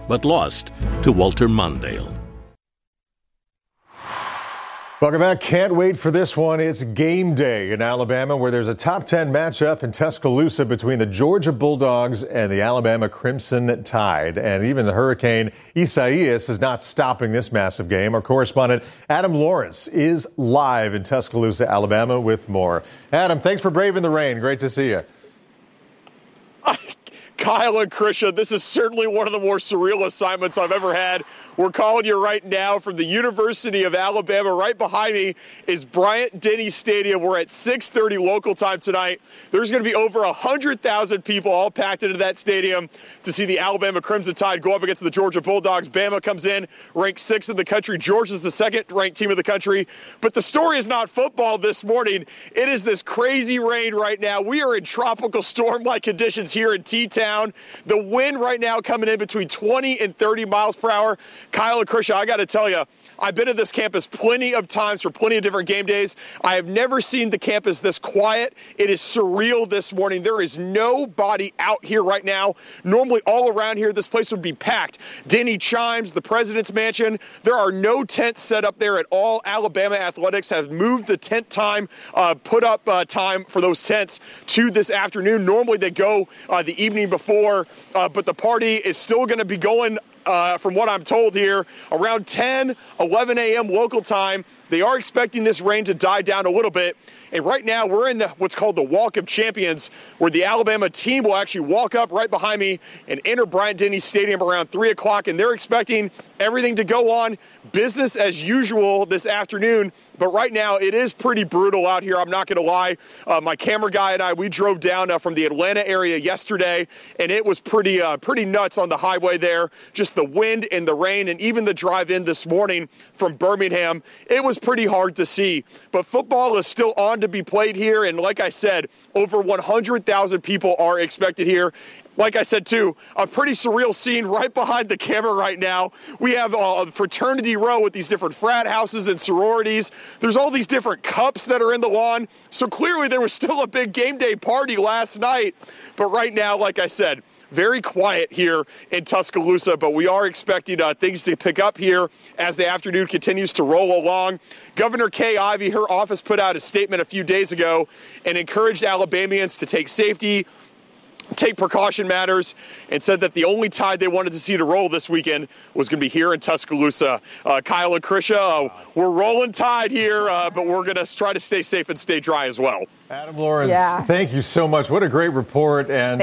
but lost to Walter Mondale. Welcome back. Can't wait for this one. It's game day in Alabama, where there's a top 10 matchup in Tuscaloosa between the Georgia Bulldogs and the Alabama Crimson Tide. And even the Hurricane Isaias is not stopping this massive game. Our correspondent Adam Lawrence is live in Tuscaloosa, Alabama, with more. Adam, thanks for braving the rain. Great to see you. Kyle and Krisha, this is certainly one of the more surreal assignments I've ever had. We're calling you right now from the University of Alabama. Right behind me is Bryant-Denny Stadium. We're at 6:30 local time tonight. There's going to be over 100,000 people all packed into that stadium to see the Alabama Crimson Tide go up against the Georgia Bulldogs. Bama comes in, ranked 6th in the country. Georgia's the second-ranked team of the country. But the story is not football this morning. It is this crazy rain right now. We are in tropical storm-like conditions here in T-Town. The wind right now coming in between 20 and 30 miles per hour. Kyle and Krisha, I got to tell you, I've been at this campus plenty of times for plenty of different game days. I have never seen the campus this quiet. It is surreal this morning. There is nobody out here right now. Normally all around here, this place would be packed. Denny chimes, the president's mansion. There are no tents set up there at all. Alabama Athletics have moved the tent time, put up time for those tents to this afternoon. Normally they go the evening before, but the party is still going to be going from what I'm told here, around 10, 11 a.m. local time. They are expecting this rain to die down a little bit. And right now we're in what's called the Walk of Champions, where the Alabama team will actually walk up right behind me and enter Bryant-Denny Stadium around 3 o'clock. And they're expecting everything to go on business as usual this afternoon. But right now, it is pretty brutal out here. I'm not going to lie. My camera guy and I, we drove down from the Atlanta area yesterday, and it was pretty nuts on the highway there. Just the wind and the rain, and even the drive in this morning from Birmingham, it was pretty hard to see. But football is still on to be played here, and like I said, over 100,000 people are expected here. Like I said, too, a pretty surreal scene right behind the camera right now. We have a fraternity row with these different frat houses and sororities. There's all these different cups that are in the lawn. So clearly there was still a big game day party last night. But right now, like I said, very quiet here in Tuscaloosa, but we are expecting things to pick up here as the afternoon continues to roll along. Governor Kay Ivey, her office put out a statement a few days ago and encouraged Alabamians to take precaution matters, and said that the only tide they wanted to see to roll this weekend was going to be here in Tuscaloosa. Kyle and Krisha, we're rolling tide here, but we're going to try to stay safe and stay dry as well. Adam Lawrence, Thank you so much. What a great report. And